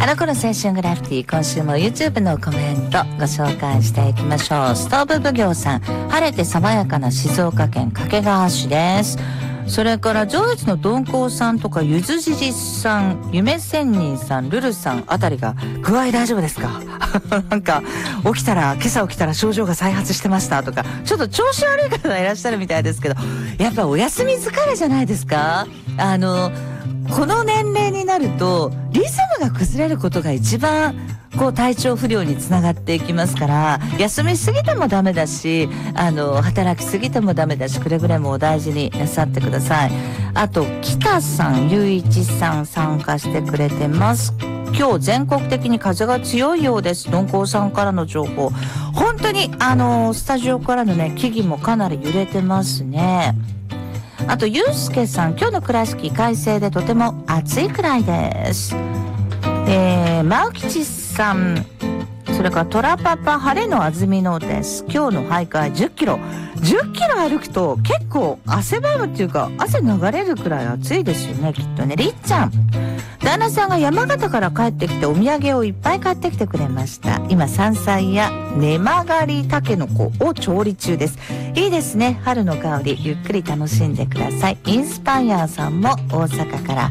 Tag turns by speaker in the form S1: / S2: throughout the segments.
S1: の頃青春グラフィティ、今週も YouTube のコメントご紹介していきましょう。ストーブ奉行さん、晴れて爽やかな静岡県掛川市です。それから上越の鈍行さんとかゆずじじさん、夢仙人さん、ルルさんあたりが具合大丈夫ですかなんか今朝起きたら症状が再発してましたとか、ちょっと調子悪い方がいらっしゃるみたいですけど、やっぱお休み疲れじゃないですか。この年齢になるとリズムが崩れることが一番体調不良につながっていきますから、休みすぎてもダメだし、働きすぎてもダメだし、くれぐれもお大事になさってください。あと北さん、ゆういちさん参加してくれてます。今日全国的に風が強いようです。鈍行さんからの情報、本当にスタジオからのね木々もかなり揺れてますね。あとゆうすけさん、今日の倉敷快晴でとても暑いくらいです。マウキチさん、それからトラパパ、晴れの安曇野です。今日の徘徊10キロ歩くと結構汗ばむっていうか汗流れるくらい暑いですよね、きっとね。りっちゃん、旦那さんが山形から帰ってきてお土産をいっぱい買ってきてくれました。今山菜や根曲がりたけのこを調理中です。いいですね、春の香りゆっくり楽しんでください。インスパイアさんも大阪から、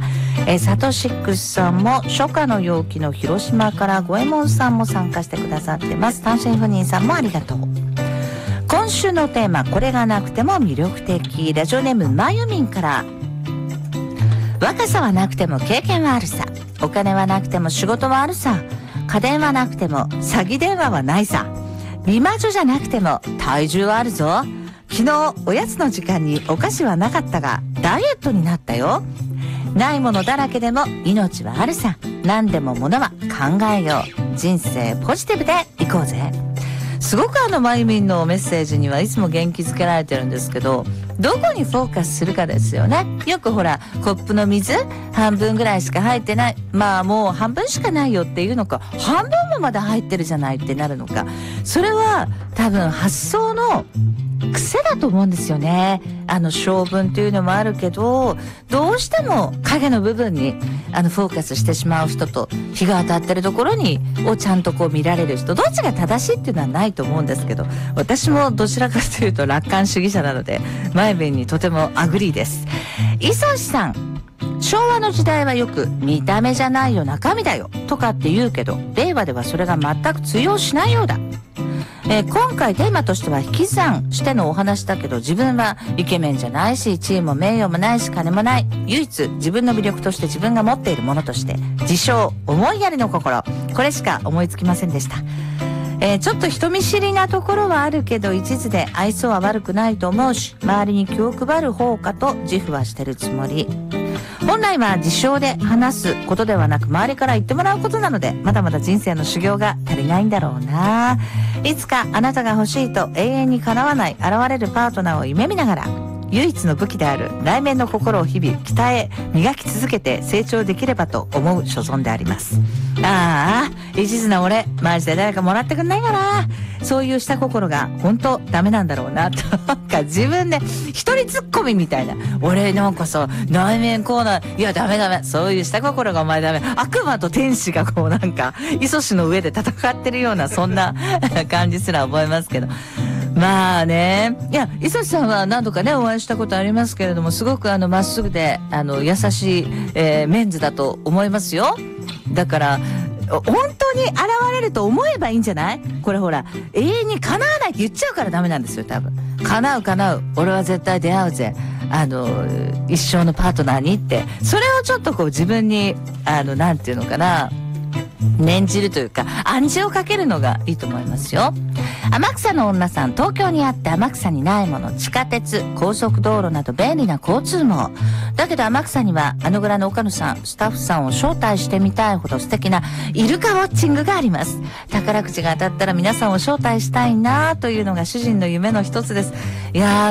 S1: サトシックスさんも初夏の陽気の広島から、五右衛門さんも参加してくださってます。単身赴任さんもありがとう。今週のテーマ、これがなくても魅力的。ラジオネームまゆみんから、若さはなくても経験はあるさ、お金はなくても仕事はあるさ、家電はなくても詐欺電話はないさ、美魔女じゃなくても体重はあるぞ、昨日おやつの時間にお菓子はなかったがダイエットになったよ、ないものだらけでも命はあるさ、何でもものは考えよう、人生ポジティブでいこうぜ。すごくまゆみんのメッセージにはいつも元気づけられてるんですけど、どこにフォーカスするかですよね。よくほら、コップの水半分ぐらいしか入ってない、まあもう半分しかないよっていうのか、半分もまだ入ってるじゃないってなるのか、それは多分発想の癖だと思うんですよね。性分というのもあるけど、どうしても影の部分にフォーカスしてしまう人と、日が当たってるところをちゃんと見られる人、どっちが正しいっていうのはないと思うんですけど、私もどちらかというと楽観主義者なので前面にとてもアグリーです。磯志さん、昭和の時代はよく見た目じゃないよ中身だよとかって言うけど、令和ではそれが全く通用しないようだ。今回テーマとしては引き算してのお話だけど、自分はイケメンじゃないし、地位も名誉もないし、金もない。唯一自分の魅力として自分が持っているものとして、自称思いやりの心、これしか思いつきませんでした。ちょっと人見知りなところはあるけど、一途で愛想は悪くないと思うし、周りに気を配る方かと自負はしてるつもり。本来は自称で話すことではなく、周りから言ってもらうことなので、まだまだ人生の修行が足りないんだろうな。いつかあなたが欲しいと永遠に叶わない現れるパートナーを夢見ながら、唯一の武器である内面の心を日々鍛え磨き続けて成長できればと思う所存であります。ああ、一途な俺、マジで誰かもらってくんないかな。そういう下心が本当ダメなんだろうなと、なんか自分で一人ツッコミみたいな、俺なんかさ内面こうな、いやダメ、そういう下心がお前ダメ、悪魔と天使がなんか磯氏の上で戦ってるような、そんな感じすら覚えますけど、まあね、いや磯氏さんは何度かねお会いしたことありますけれども、すごくまっすぐで優しい、メンズだと思いますよ。だから本当に現れると思えばいいんじゃない？これほら、永遠に叶わないって言っちゃうからダメなんですよ、多分。叶う、俺は絶対出会うぜ、一生のパートナーにって、それをちょっと自分になんていうのかな、念じるというか暗示をかけるのがいいと思いますよ。天草の女さん、東京にあって天草にないもの、地下鉄、高速道路など便利な交通網だけど、天草にはぐらの岡野さん、スタッフさんを招待してみたいほど素敵なイルカウォッチングがあります。宝くじが当たったら皆さんを招待したいなというのが主人の夢の一つです。いやー